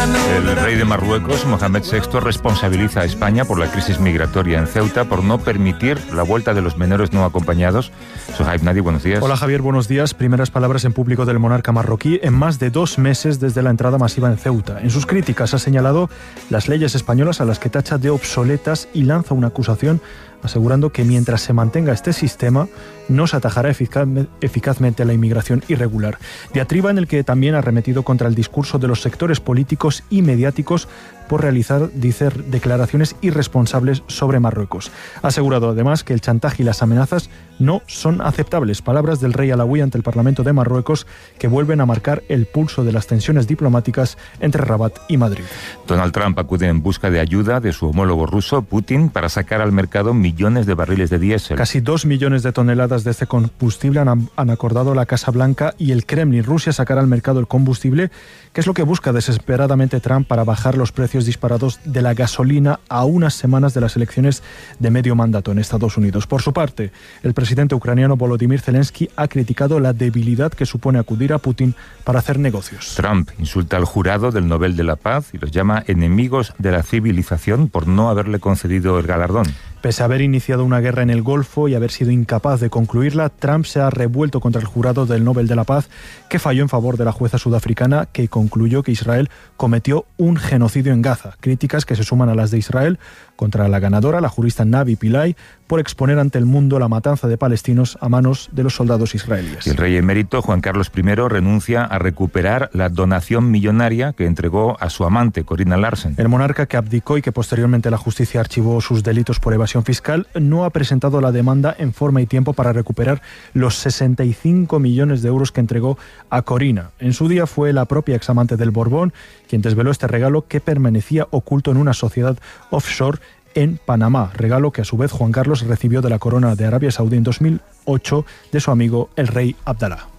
El rey de Marruecos, Mohamed VI, responsabiliza a España por la crisis migratoria en Ceuta por no permitir la vuelta de los menores no acompañados. Sohaib Nadi, buenos días. Hola Javier, buenos días. Primeras palabras en público del monarca marroquí en más de 2 meses desde la entrada masiva en Ceuta. En sus críticas ha señalado las leyes españolas a las que tacha de obsoletas y lanza una acusación asegurando que mientras se mantenga este sistema no se atajará eficazmente la inmigración irregular. Diatriba en el que también ha arremetido contra el discurso de los sectores políticos y mediáticos por realizar, dice, declaraciones irresponsables sobre Marruecos. Ha asegurado además que el chantaje y las amenazas no son aceptables. Palabras del rey alauí ante el Parlamento de Marruecos que vuelven a marcar el pulso de las tensiones diplomáticas entre Rabat y Madrid. Donald Trump acude en busca de ayuda de su homólogo ruso, Putin, para sacar al mercado millones de barriles de diésel. Casi 2 millones de toneladas de este combustible han acordado la Casa Blanca y el Kremlin. Rusia sacará al mercado el combustible, que es lo que busca desesperadamente Trump para bajar los precios disparados de la gasolina a unas semanas de las elecciones de medio mandato en Estados Unidos. Por su parte, el presidente ucraniano Volodymyr Zelensky ha criticado la debilidad que supone acudir a Putin para hacer negocios. Trump insulta al jurado del Nobel de la Paz y los llama enemigos de la civilización por no haberle concedido el galardón. Pese a haber iniciado una guerra en el Golfo y haber sido incapaz de concluirla, Trump se ha revuelto contra el jurado del Nobel de la Paz, que falló en favor de la jueza sudafricana que concluyó que Israel cometió un genocidio en Gaza. Críticas que se suman a las de Israel contra la ganadora, la jurista Navi Pillay, por exponer ante el mundo la matanza de palestinos a manos de los soldados israelíes. Y el rey emérito Juan Carlos I renuncia a recuperar la donación millonaria que entregó a su amante, Corina Larsen. El monarca, que abdicó y que posteriormente la justicia archivó sus delitos por evasión fiscal, no ha presentado la demanda en forma y tiempo para recuperar los 65 millones de euros que entregó a Corina. En su día fue la propia examante del Borbón quien desveló este regalo que permanecía oculto en una sociedad offshore en Panamá, regalo que a su vez Juan Carlos recibió de la corona de Arabia Saudí en 2008 de su amigo el rey Abdalá.